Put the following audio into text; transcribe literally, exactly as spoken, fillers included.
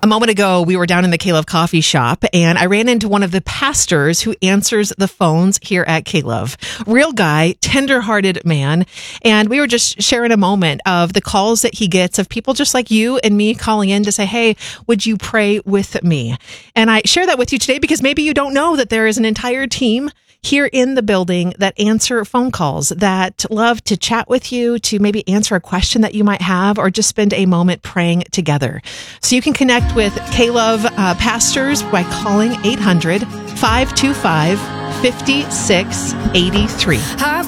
A moment ago, we were down in the K-Love coffee shop, and I ran into one of the pastors who answers the phones here at K-Love. Real guy, tender-hearted man, and we were just sharing a moment of the calls that he gets of people just like you and me calling in to say, hey, would you pray with me? And I share that with you today because maybe you don't know that there is an entire team here in the building that answer phone calls, that love to chat with you, to maybe answer a question that you might have, or just spend a moment praying together. So you can connect with K-Love uh, pastors by calling eight hundred, five two five, five six eight three.